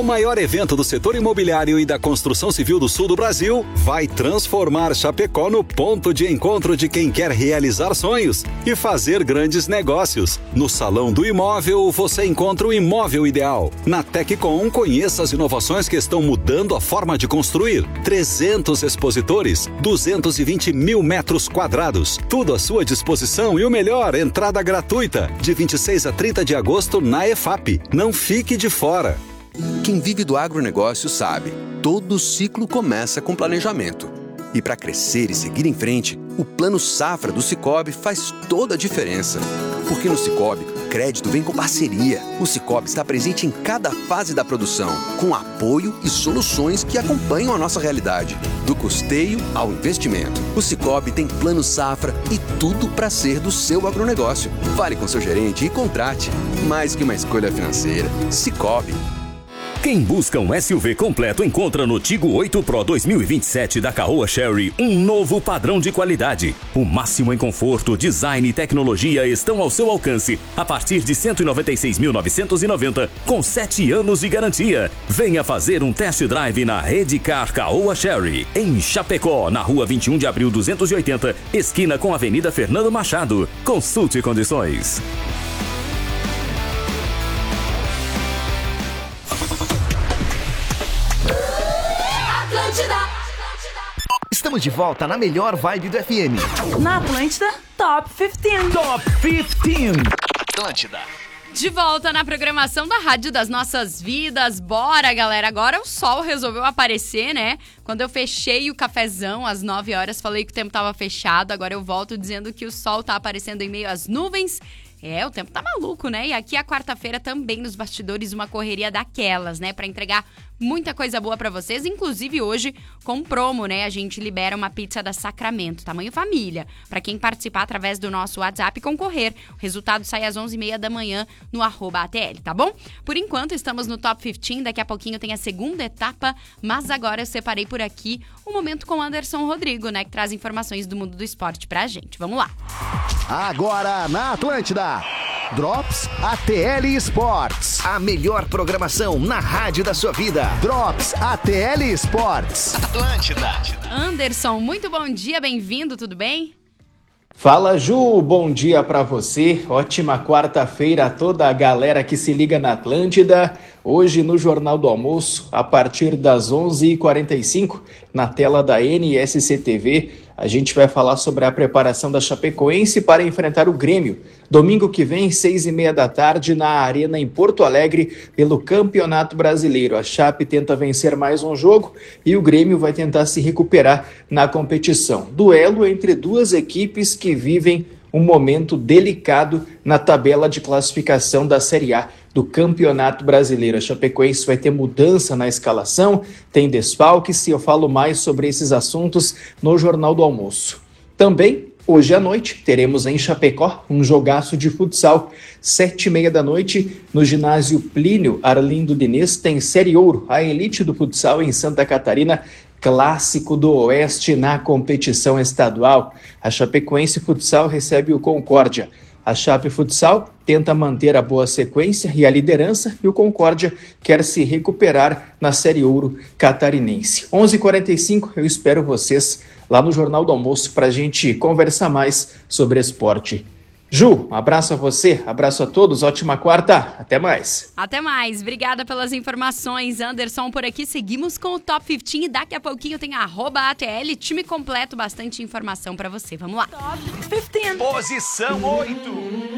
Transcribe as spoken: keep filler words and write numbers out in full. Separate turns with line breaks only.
maior evento do setor imobiliário e da construção civil do sul do Brasil, vai transformar Chapecó no ponto de encontro de quem quer realizar sonhos e fazer grandes negócios. No Salão do Imóvel, você encontra o imóvel ideal. Na Teccom, conheça as inovações que estão mudando a forma de construir. trezentos expositores, duzentos e vinte mil metros quadrados. Tudo à sua disposição e o melhor, entrada gratuita. De vinte e seis a trinta de agosto na E F A P. Não fique de fora.
Quem vive do agronegócio sabe, todo ciclo começa com planejamento. E para crescer e seguir em frente, o Plano Safra do Sicoob faz toda a diferença. Porque no Sicoob, crédito vem com parceria. O Sicoob está presente em cada fase da produção, com apoio e soluções que acompanham a nossa realidade. Do custeio ao investimento. O Sicoob tem Plano Safra e tudo para ser do seu agronegócio. Fale com seu gerente e contrate. Mais que uma escolha financeira. Sicoob.
Quem busca um S U V completo encontra no Tigo oito Pro dois mil e vinte e sete da Caoa Chery um novo padrão de qualidade. O máximo em conforto, design e tecnologia estão ao seu alcance a partir de cento e noventa e seis mil novecentos e noventa com sete anos de garantia. Venha fazer um test drive na Redcar Caoa Chery, em Chapecó, na rua vinte e um de abril duzentos e oitenta, esquina com a Avenida Fernando Machado. Consulte condições.
Estamos de volta na melhor vibe do F M.
Na Atlântida, Top quinze.
Top quinze.
Atlântida.
De volta na programação da Rádio das Nossas Vidas. Bora, galera. Agora o sol resolveu aparecer, né? Quando eu fechei o cafezão às nove horas, falei que o tempo tava fechado. Agora eu volto dizendo que o sol tá aparecendo em meio às nuvens. É, o tempo tá maluco, né? E aqui a quarta-feira também nos bastidores uma correria daquelas, né? Pra entregar muita coisa boa pra vocês, inclusive hoje com promo, né? A gente libera uma pizza da Sacramento, tamanho família, pra quem participar através do nosso WhatsApp e concorrer. O resultado sai às onze e meia da manhã no arroba A T L, tá bom? Por enquanto estamos no Top quinze, daqui a pouquinho tem a segunda etapa, mas agora eu separei por aqui um momento com o Anderson Rodrigo, né? Que traz informações do mundo do esporte pra gente. Vamos lá!
Agora na Atlântida, Drops A T L Sports. A melhor programação na rádio da sua vida. Drops A T L Sports.
Atlântida.
Anderson, muito bom dia, bem-vindo, tudo bem?
Fala, Ju, bom dia pra você. Ótima quarta-feira a toda a galera que se liga na Atlântida. Hoje no Jornal do Almoço, a partir das onze e quarenta e cinco, na tela da N S C T V, a gente vai falar sobre a preparação da Chapecoense para enfrentar o Grêmio. Domingo que vem, seis e meia da tarde, na Arena em Porto Alegre, pelo Campeonato Brasileiro. A Chape tenta vencer mais um jogo e o Grêmio vai tentar se recuperar na competição. Duelo entre duas equipes que vivem um momento delicado na tabela de classificação da Série A do Campeonato Brasileiro. A Chapecoense vai ter mudança na escalação, tem desfalques, e eu falo mais sobre esses assuntos no Jornal do Almoço. Também, hoje à noite, teremos em Chapecó um jogaço de futsal. Sete e meia da noite, no ginásio Plínio Arlindo Diniz, tem Série Ouro, a elite do futsal em Santa Catarina, clássico do Oeste na competição estadual. A Chapecoense Futsal recebe o Concórdia. A Chape Futsal tenta manter a boa sequência e a liderança, e o Concórdia quer se recuperar na Série Ouro catarinense. onze e quarenta e cinco, eu espero vocês lá no Jornal do Almoço para a gente conversar mais sobre esporte. Ju, um abraço a você, abraço a todos, ótima quarta, até mais.
Até mais, obrigada pelas informações, Anderson, por aqui seguimos com o Top quinze e daqui a pouquinho tem a arroba A T L, time completo, bastante informação pra você, vamos lá.
Top quinze. Posição oito.